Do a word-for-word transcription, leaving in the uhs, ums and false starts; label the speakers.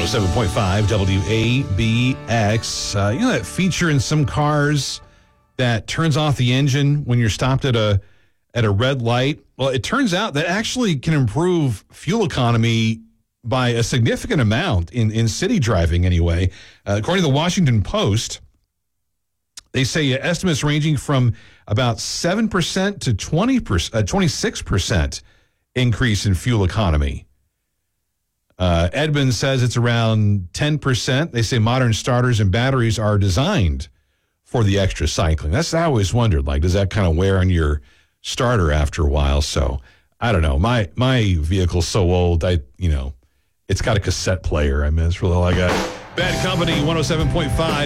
Speaker 1: seven point five W A B X. Uh, you know that feature in some cars that turns off the engine when you're stopped at a at a red light? Well, it turns out that actually can improve fuel economy by a significant amount in, in city driving anyway. Uh, according to the Washington Post, they say estimates ranging from about seven percent to twenty percent, uh, twenty-six percent increase in fuel economy. Uh, Edmunds says it's around ten percent. They say modern starters and batteries are designed for the extra cycling. That's I always wondered, like, does that kind of wear on your starter after a while? So I don't know. My my vehicle's so old, I you know, it's got a cassette player. I mean, that's really all I got. Bad Company, one oh seven point five